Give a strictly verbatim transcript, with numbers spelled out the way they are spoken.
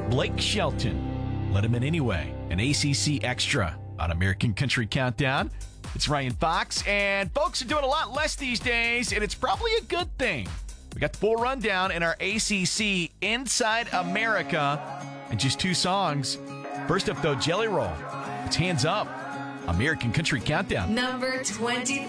Blake Shelton. Let him in anyway. An A C C extra on American Country Countdown. It's Ryan Fox, and folks are doing a lot less these days, and it's probably a good thing. We got the full rundown in our A C C Inside America, and just two songs. First up, though, Jelly Roll. It's Hands Up. American Country Countdown. Number twenty.